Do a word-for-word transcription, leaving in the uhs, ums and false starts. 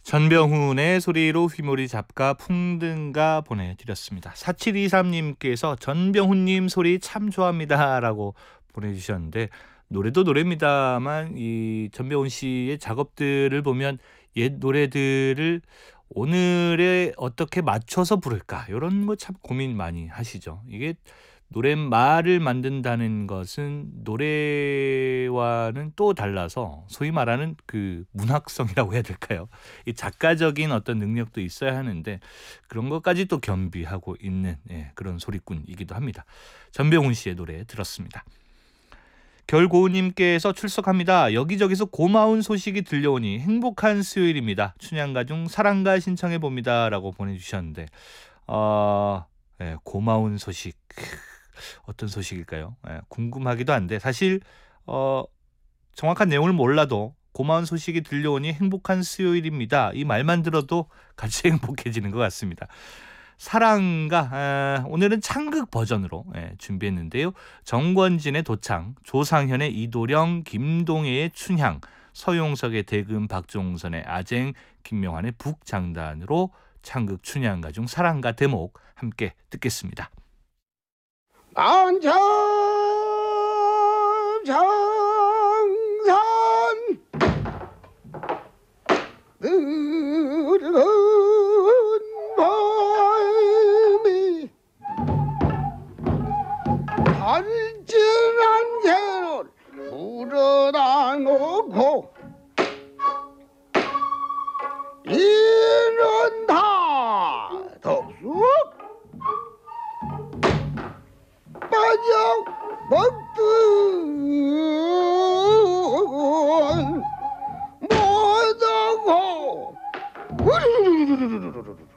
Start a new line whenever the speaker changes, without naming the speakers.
전병훈의 소리로 휘몰이 잡가 풍든가 보내드렸습니다. 사칠이삼님께서 전병훈님 소리 참 좋아합니다 라고 보내주셨는데, 노래도 노래입니다만 이 전병훈 씨의 작업들을 보면 옛 노래들을 오늘에 어떻게 맞춰서 부를까, 이런 거 참 고민 많이 하시죠. 이게 노랫말을 만든다는 것은 노래와는 또 달라서 소위 말하는 그 문학성이라고 해야 될까요? 이 작가적인 어떤 능력도 있어야 하는데 그런 것까지 또 겸비하고 있는, 예, 그런 소리꾼이기도 합니다. 전병훈 씨의 노래 들었습니다. 결고우님께서 출석합니다. 여기저기서 고마운 소식이 들려오니 행복한 수요일입니다. 춘향가 중 사랑가 신청해 봅니다 라고 보내주셨는데, 어, 예, 고마운 소식, 어떤 소식일까요? 예, 궁금하기도 한데 사실 어, 정확한 내용을 몰라도 고마운 소식이 들려오니 행복한 수요일입니다, 이 말만 들어도 같이 행복해지는 것 같습니다. 사랑가, 아, 오늘은 창극 버전으로, 예, 준비했는데요. 정권진의 도창, 조상현의 이도령, 김동혜의 춘향, 서용석의 대금, 박종선의 아쟁, 김명환의 북장단으로 창극 춘향가 중 사랑가 대목 함께 듣겠습니다.
안참 장산 느르는 밤이 발진한 개를 물어다 놓고 이는 다 덥수 빠져 먹든 못하고